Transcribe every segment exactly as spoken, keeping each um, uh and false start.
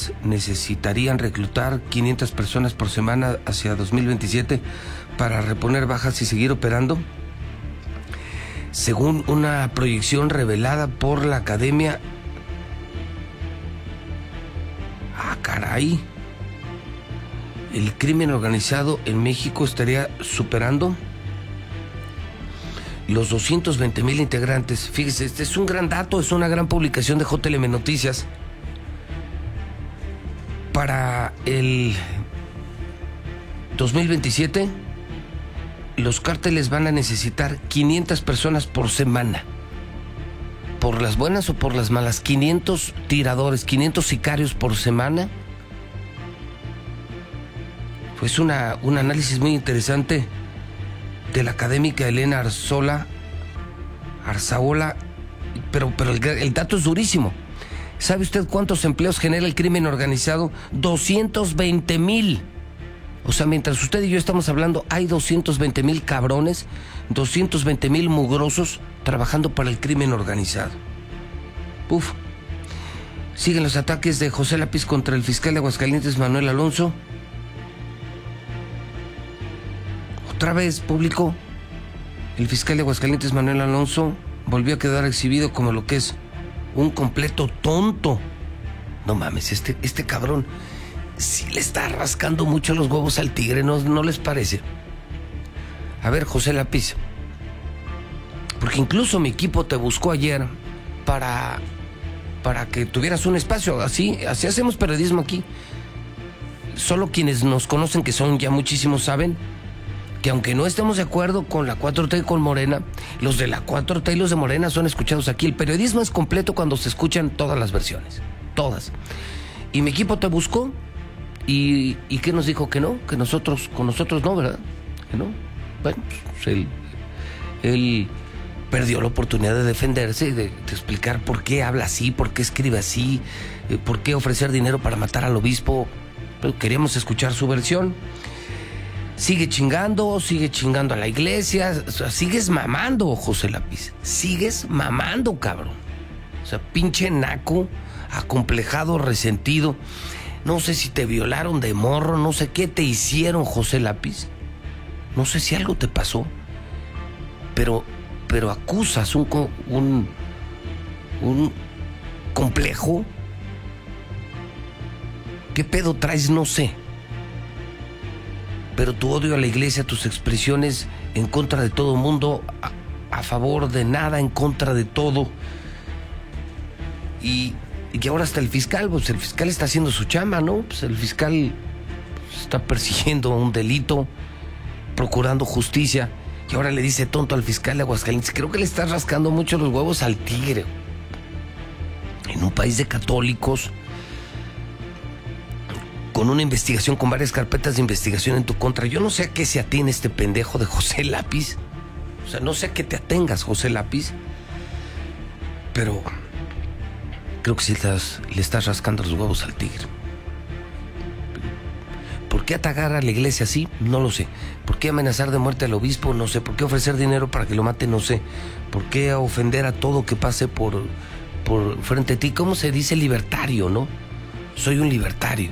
cárteles necesitarían reclutar quinientas personas por semana hacia dos mil veintisiete para reponer bajas y seguir operando. Según una proyección revelada por la academia... ¡Ah, caray! El crimen organizado en México estaría superando los doscientos veinte mil integrantes. Fíjese, este es un gran dato, es una gran publicación de J L M Noticias. Para el dos mil veintisiete, los cárteles van a necesitar quinientas personas por semana. Por las buenas o por las malas, quinientos tiradores, quinientos sicarios por semana. Pues una, un análisis muy interesante de la académica Elena Arzola, Arzaola, pero, pero el, el dato es durísimo. ¿Sabe usted cuántos empleos genera el crimen organizado? doscientos veinte mil. O sea, mientras usted y yo estamos hablando, hay doscientos veinte mil cabrones, doscientos veinte mil mugrosos trabajando para el crimen organizado. Uf. Siguen los ataques de José Lápiz contra el fiscal de Aguascalientes, Manuel Alonso. Otra vez, público, el fiscal de Aguascalientes, Manuel Alonso, volvió a quedar exhibido como lo que es un completo tonto. No mames, este, este cabrón sí le está rascando mucho los huevos al tigre, ¿no, no les parece? A ver, José Lápiz, porque incluso mi equipo te buscó ayer para, para que tuvieras un espacio. Así, así hacemos periodismo aquí. Solo quienes nos conocen, que son ya muchísimos, saben que aunque no estemos de acuerdo con la cuatro T y con Morena, los de la cuatro T y los de Morena son escuchados aquí. El periodismo es completo cuando se escuchan todas las versiones, todas. Y mi equipo te buscó y, y ¿qué nos dijo? Que no, que nosotros, con nosotros no, ¿verdad? Que no. Bueno, pues él, él perdió la oportunidad de defenderse, de, de explicar por qué habla así, por qué escribe así, eh, por qué ofrecer dinero para matar al obispo. Pero queríamos escuchar su versión. Sigue chingando, sigue chingando a la iglesia, o sea, sigues mamando, José Lápiz, sigues mamando, cabrón. O sea, pinche naco, acomplejado, resentido. No sé si te violaron de morro, no sé qué te hicieron, José Lápiz. No sé si algo te pasó, pero, pero acusas un, un, un complejo. ¿Qué pedo traes? No sé. Pero tu odio a la iglesia, tus expresiones en contra de todo mundo, a, a favor de nada, en contra de todo. Y, y que ahora hasta el fiscal, pues el fiscal está haciendo su chamba, ¿no? Pues el fiscal está persiguiendo un delito, procurando justicia, y ahora le dice tonto al fiscal de Aguascalientes. Creo que le está rascando mucho los huevos al tigre. En un país de católicos, con una investigación, con varias carpetas de investigación en tu contra. Yo no sé a qué se atiene este pendejo de José Lápiz. O sea, no sé a qué te atengas, José Lápiz. Pero creo que sí estás, le estás rascando los huevos al tigre. ¿Por qué atacar a la iglesia así? No lo sé. ¿Por qué amenazar de muerte al obispo? No sé. ¿Por qué ofrecer dinero para que lo mate? No sé. ¿Por qué ofender a todo que pase por, por frente a ti? ¿Cómo se dice libertario, no? Soy un libertario.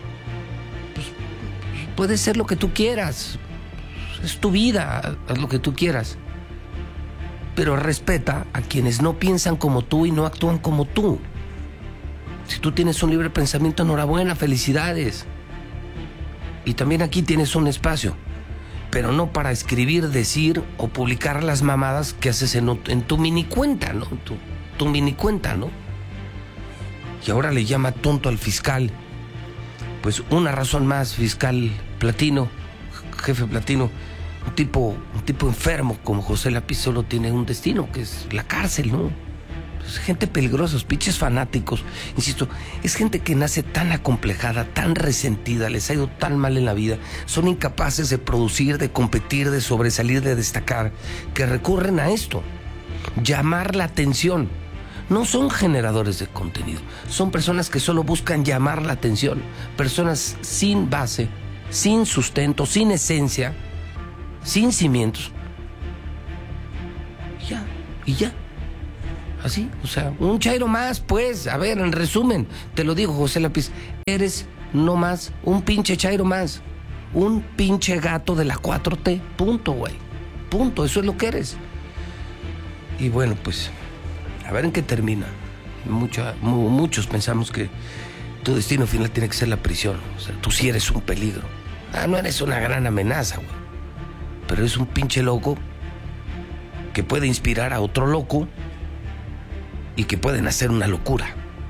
Puede ser lo que tú quieras, es tu vida, haz lo que tú quieras, pero respeta a quienes no piensan como tú y no actúan como tú. Si tú tienes un libre pensamiento, enhorabuena, felicidades. Y también aquí tienes un espacio, pero no para escribir, decir o publicar las mamadas que haces en, en tu mini cuenta, ¿no? Tu, tu mini cuenta, ¿no? Y ahora le llama tonto al fiscal. Pues una razón más, fiscal Platino, jefe Platino, un tipo, un tipo enfermo como José Lápiz solo tiene un destino, que es la cárcel, ¿no? Es gente peligrosa, pinches fanáticos. Insisto, es gente que nace tan acomplejada, tan resentida, les ha ido tan mal en la vida, son incapaces de producir, de competir, de sobresalir, de destacar, que recurren a esto, llamar la atención. No son generadores de contenido, son personas que solo buscan llamar la atención, personas sin base, sin sustento, sin esencia, sin cimientos. Y ya, y ya. Así, o sea, un chairo más, pues. A ver, en resumen, te lo digo, José Lápiz, eres no más un pinche chairo más. Un pinche gato de la cuatro T. Punto, güey. Punto, eso es lo que eres. Y bueno, pues, a ver en qué termina. Mucha, mu- muchos pensamos que tu destino final tiene que ser la prisión. O sea, tú sí eres un peligro. Ah, no eres una gran amenaza, güey. Pero eres un pinche loco que puede inspirar a otro loco y que pueden hacer una locura.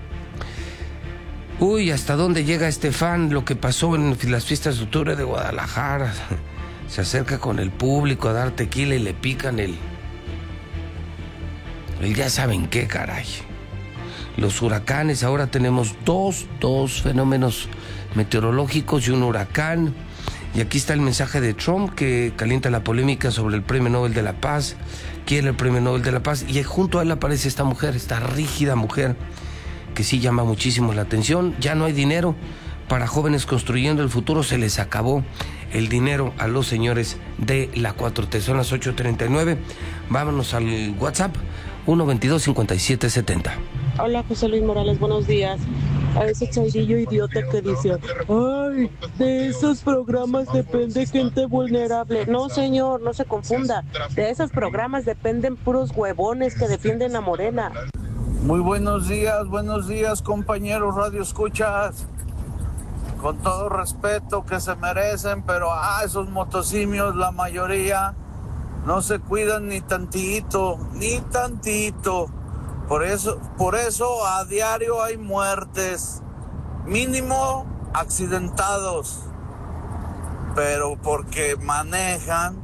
Uy, ¿hasta dónde llega Estefan? Lo que pasó en las fiestas de octubre de Guadalajara. Se acerca con el público a dar tequila y le pican el... el ya saben qué, caray. Los huracanes, ahora tenemos dos, dos fenómenos meteorológicos y un huracán. Y aquí está el mensaje de Trump que calienta la polémica sobre el Premio Nobel de la Paz. Quiere el Premio Nobel de la Paz. Y junto a él aparece esta mujer, esta rígida mujer, que sí llama muchísimo la atención. Ya no hay dinero para jóvenes construyendo el futuro. Se les acabó el dinero a los señores de la cuatro T. Son las ocho treinta y nueve. Vámonos al WhatsApp. uno veintidós cincuenta y siete setenta. Hola, José Luis Morales, buenos días. A ese chairillo idiota que dice, ay, de esos programas depende gente vulnerable. No, señor, no se confunda. De esos programas dependen puros huevones que defienden a Morena. Muy buenos días, buenos días, compañeros Radio Escuchas. Con todo respeto que se merecen, pero ah, esos motosimios, la mayoría, no se cuidan ni tantito, ni tantito. Por eso, por eso a diario hay muertes, mínimo accidentados, pero porque manejan,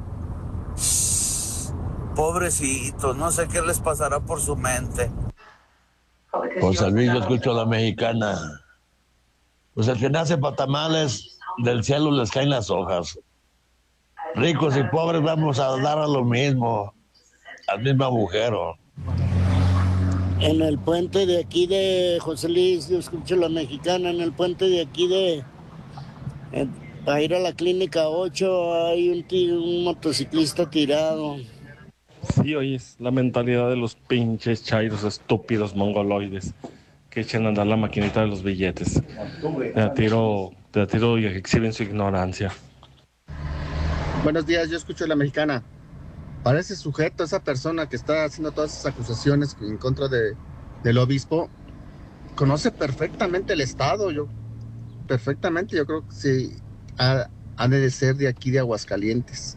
pobrecitos, no sé qué les pasará por su mente. José Luis, yo escucho a la mexicana. Pues el que nace para tamales, del cielo les caen las hojas. Ricos y pobres vamos a dar a lo mismo, al mismo agujero. En el puente de aquí de José Luis, yo escucho la mexicana, en el puente de aquí de... En, para ir a la clínica ocho hay un, un motociclista tirado. Sí, oye, es la mentalidad de los pinches chairos estúpidos mongoloides que echan a andar la maquinita de los billetes. De a tiro, de a tiro y exhiben su ignorancia. Buenos días, yo escucho a la mexicana. Para ese sujeto, esa persona que está haciendo todas esas acusaciones en contra de, del obispo, conoce perfectamente el Estado, yo perfectamente, yo creo que sí, ha, ha de ser de aquí de Aguascalientes.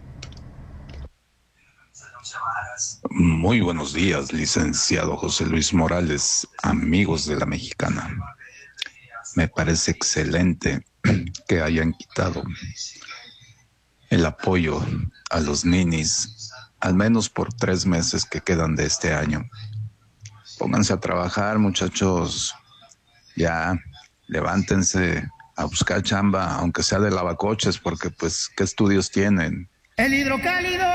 Muy buenos días, licenciado José Luis Morales, amigos de la mexicana. Me parece excelente que hayan quitado el apoyo a los ninis, al menos por tres meses que quedan de este año. Pónganse a trabajar, muchachos. Ya, levántense a buscar chamba, aunque sea de lavacoches, porque pues, ¿qué estudios tienen? El hidrocálido.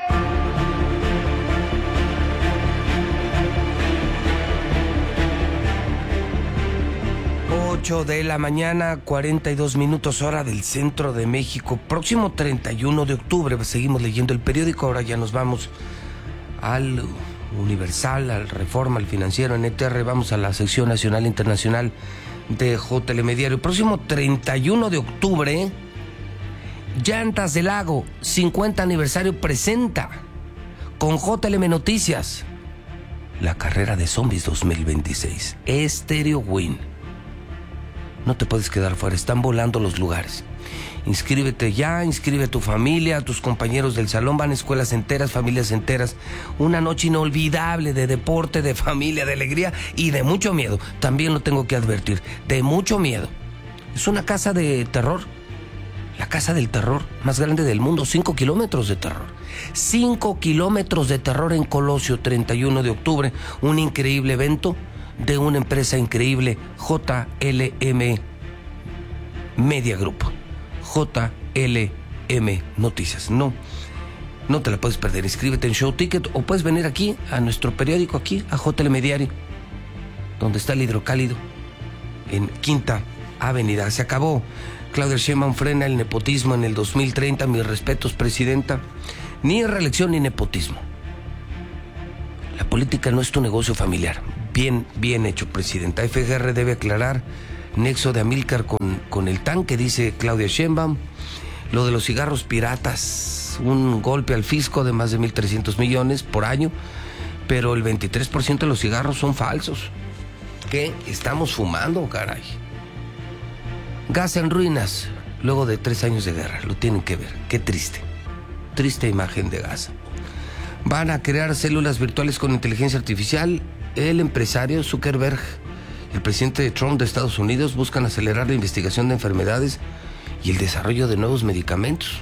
ocho de la mañana, cuarenta y dos minutos hora del centro de México. Próximo treinta y uno de octubre, seguimos leyendo el periódico, ahora ya nos vamos al Universal, al Reforma, al Financiero, en E T R, vamos a la sección nacional e internacional de J L M Diario. Próximo treinta y uno de octubre, Llantas del Lago, cincuenta aniversario presenta con J L M Noticias la carrera de zombies dos mil veintiséis. Stereo Win. No te puedes quedar fuera, están volando los lugares. Inscríbete ya, inscribe a tu familia, a tus compañeros del salón, van escuelas enteras, familias enteras. Una noche inolvidable de deporte, de familia, de alegría y de mucho miedo. También lo tengo que advertir, de mucho miedo. Es una casa de terror, la casa del terror más grande del mundo, cinco kilómetros de terror. Cinco kilómetros de terror en Colosio, treinta y uno de octubre, un increíble evento de una empresa increíble, J L M Media Group, J L M Noticias. No, no te la puedes perder. Inscríbete en Show Ticket o puedes venir aquí a nuestro periódico, aquí a J L M Diario, donde está el hidrocálido, en Quinta Avenida. Se acabó. Claudia Sheinbaum frena el nepotismo en el dos mil treinta. Mis respetos, presidenta. Ni reelección ni nepotismo. La política no es tu negocio familiar. Bien, bien hecho, presidenta. F G R debe aclarar nexo de Amílcar con, con el tanque, dice Claudia Sheinbaum. Lo de los cigarros piratas, un golpe al fisco de más de mil trescientos millones por año, pero el veintitrés por ciento de los cigarros son falsos. ¿Qué estamos fumando, caray? Gaza en ruinas, luego de tres años de guerra, lo tienen que ver. Qué triste, triste imagen de Gaza. Van a crear células virtuales con inteligencia artificial. El empresario Zuckerberg, el presidente de Trump de Estados Unidos, buscan acelerar la investigación de enfermedades y el desarrollo de nuevos medicamentos.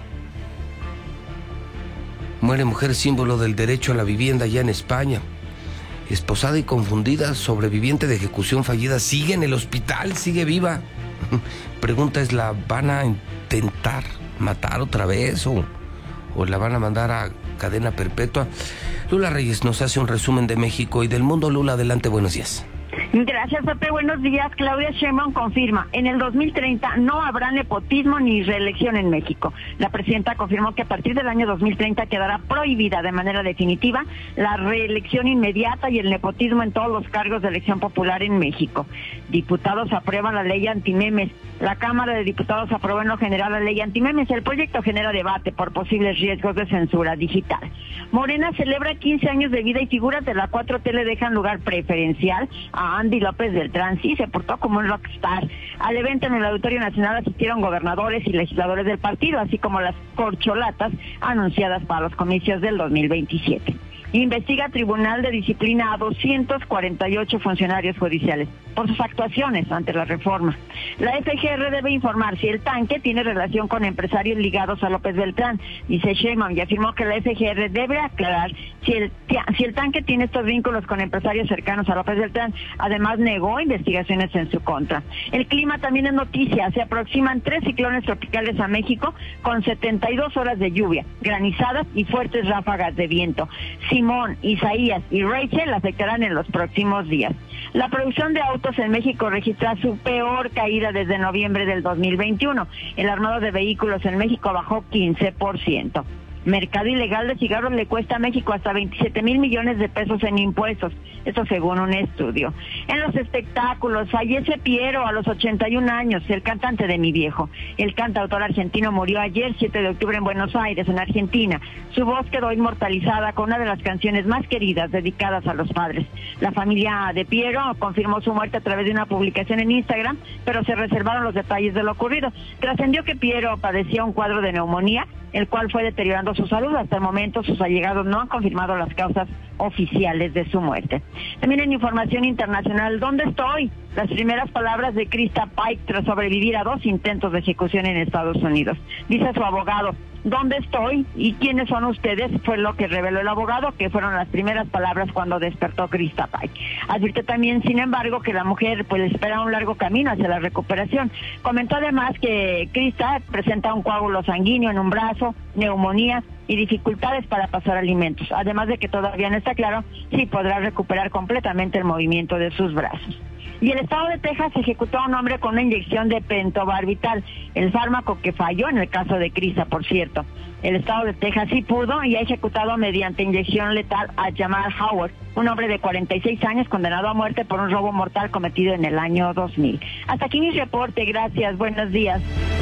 Muere mujer símbolo del derecho a la vivienda ya en España. Esposada y confundida, sobreviviente de ejecución fallida, sigue en el hospital, sigue viva. Pregunta es, ¿la van a intentar matar otra vez o, o la van a mandar a cadena perpetua? Lula Reyes nos hace un resumen de México y del mundo. Lula, adelante, buenos días. Gracias, Pepe. Buenos días. Claudia Sheinbaum confirma, en el dos mil treinta no habrá nepotismo ni reelección en México. La presidenta confirmó que a partir del año dos mil treinta quedará prohibida de manera definitiva la reelección inmediata y el nepotismo en todos los cargos de elección popular en México. Diputados aprueban la ley antimemes. La Cámara de Diputados aprobó en lo general la ley antimemes. El proyecto genera debate por posibles riesgos de censura digital. Morena celebra quince años de vida y figuras de la cuatro T le dejan lugar preferencial a Andy López Beltrán. Sí, se portó como un rockstar. Al evento en el Auditorio Nacional asistieron gobernadores y legisladores del partido, así como las corcholatas anunciadas para los comicios del dos mil veintisiete. Investiga Tribunal de Disciplina a doscientos cuarenta y ocho funcionarios judiciales por sus actuaciones ante la reforma. La F G R debe informar si el tanque tiene relación con empresarios ligados a López Beltrán, dice Sheinbaum, y afirmó que la F G R debe aclarar si el, si el tanque tiene estos vínculos con empresarios cercanos a López Beltrán. Además, negó investigaciones en su contra. El clima también es noticia. Se aproximan tres ciclones tropicales a México con setenta y dos horas de lluvia, granizadas y fuertes ráfagas de viento. Simón, Isaías y Rachel afectarán en los próximos días. La producción de autos en México registra su peor caída desde noviembre del dos mil veintiuno. El armado de vehículos en México bajó quince por ciento. Mercado ilegal de cigarros le cuesta a México hasta veintisiete mil millones de pesos en impuestos, esto según un estudio. En los espectáculos, fallece Piero a los ochenta y un años, el cantante de Mi Viejo. El cantautor argentino murió ayer, siete de octubre, en Buenos Aires, en Argentina. Su voz quedó inmortalizada con una de las canciones más queridas dedicadas a los padres. La familia de Piero confirmó su muerte a través de una publicación en Instagram, pero se reservaron los detalles de lo ocurrido. Trascendió que Piero padecía un cuadro de neumonía, el cual fue deteriorando su salud. Hasta el momento sus allegados no han confirmado las causas oficiales de su muerte. También en información internacional, ¿dónde estoy? Las primeras palabras de Krista Pike tras sobrevivir a dos intentos de ejecución en Estados Unidos. Dice su abogado, ¿dónde estoy? ¿Y quiénes son ustedes? Fue lo que reveló el abogado, que fueron las primeras palabras cuando despertó Krista Pike. Advirtió también, sin embargo, que la mujer pues le espera un largo camino hacia la recuperación. Comentó además que Krista presenta un coágulo sanguíneo en un brazo, neumonía y dificultades para pasar alimentos, además de que todavía no está claro si podrá recuperar completamente el movimiento de sus brazos. Y el estado de Texas ejecutó a un hombre con una inyección de pentobarbital, el fármaco que falló en el caso de Krista, por cierto. El estado de Texas sí pudo y ha ejecutado mediante inyección letal a Jamal Howard, un hombre de cuarenta y seis años condenado a muerte por un robo mortal cometido en el año dos mil. Hasta aquí mi reporte, gracias, buenos días.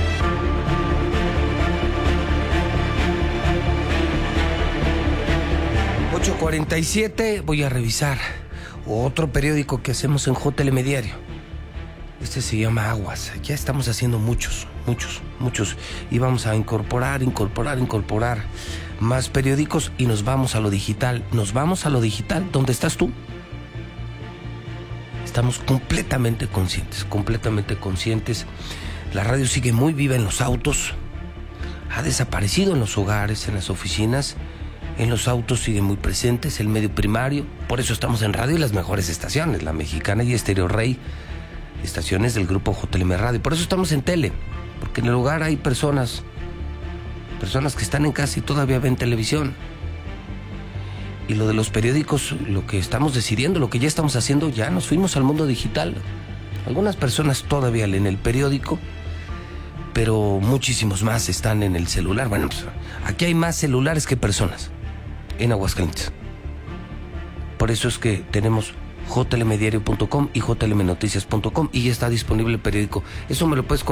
ocho cuarenta y siete, voy a revisar otro periódico que hacemos en J L M Diario. Este se llama Aguas. Ya estamos haciendo muchos, muchos, muchos. Y vamos a incorporar, incorporar, incorporar más periódicos y nos vamos a lo digital. Nos vamos a lo digital. ¿Dónde estás tú? Estamos completamente conscientes, completamente conscientes. La radio sigue muy viva en los autos. Ha desaparecido en los hogares, en las oficinas. En los autos siguen muy presentes, el medio primario. Por eso estamos en radio y las mejores estaciones, La Mexicana y Estéreo Rey, estaciones del grupo J L M Radio. Por eso estamos en tele, porque en el hogar hay personas, personas que están en casa y todavía ven televisión. Y lo de los periódicos, lo que estamos decidiendo, lo que ya estamos haciendo, ya nos fuimos al mundo digital. Algunas personas todavía leen el periódico, pero muchísimos más están en el celular. Bueno, pues aquí hay más celulares que personas en Aguascalientes. Por eso es que tenemos j l m diario punto com y j l m noticias punto com y ya está disponible el periódico. Eso me lo puedes